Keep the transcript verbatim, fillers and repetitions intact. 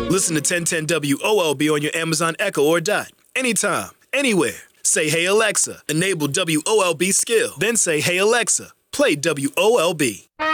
Listen to ten ten W O L B on your Amazon Echo or Dot. Anytime, anywhere. Say, hey, Alexa, enable W O L B skill. Then say, hey, Alexa, play W O L B.